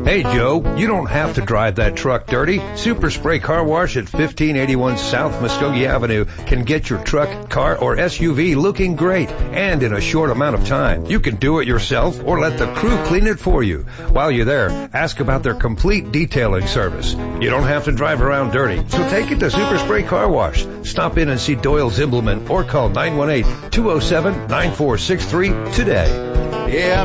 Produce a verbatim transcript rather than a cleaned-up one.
Hey, Joe, you don't have to drive that truck dirty. Super Spray Car Wash at fifteen eighty-one South Muskogee Avenue can get your truck, car, or S U V looking great and in a short amount of time. You can do it yourself or let the crew clean it for you. While you're there, ask about their complete detailing service. You don't have to drive around dirty, so take it to Super Spray Car Wash. Stop in and see Doyle Zimmelman or call nine one eight, two oh seven, nine four six three today. Yeah,